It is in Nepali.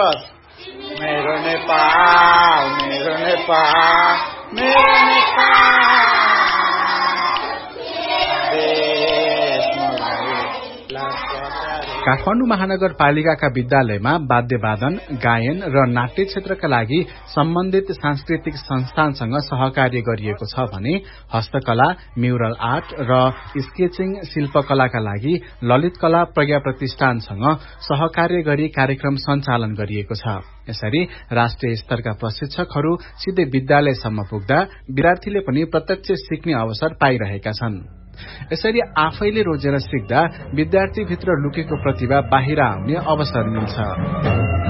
क्रस मेरो नेपाल मेरो नेपाल मेरो नेपाल काठमाडौँ महानगरपालिकाका विद्यालयमा वाद्यवादन, गायन र नाट्य क्षेत्रका लागि सम्बन्धित सांस्कृतिक संस्थानसँग सहकार्य गरिएको छ भने हस्तकला, म्युरल आर्ट र स्केचिङ शिल्पकलाका लागि ललित कला प्रज्ञा प्रतिष्ठानसँग सहकार्य गरी कार्यक्रम सञ्चालन गरिएको छ। यसरी राष्ट्रिय स्तरका प्रशिक्षकहरू सिधै विद्यालयसम्म पुग्दा विद्यार्थीले पनि प्रत्यक्ष सिक्ने अवसर पाइरहेका छन्। यसरी आफैले रोजेर सिक्दा विद्यार्थीभित्र लुकेको प्रतिभा बाहिर आउने अवसर मिल्छ।